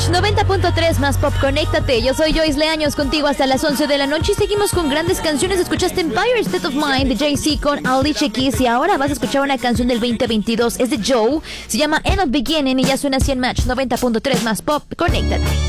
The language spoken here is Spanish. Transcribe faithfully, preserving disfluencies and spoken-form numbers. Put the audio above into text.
noventa punto tres más pop, conéctate. Yo soy Joyce Leaños contigo hasta las once de la noche y seguimos con grandes canciones. Escuchaste Empire State of Mind de Jay-Z con Alicia Keys y ahora vas a escuchar una canción del veinte veintidós. Es de Joe, se llama End of Beginning y ya suena así en Match noventa punto tres más pop, conéctate.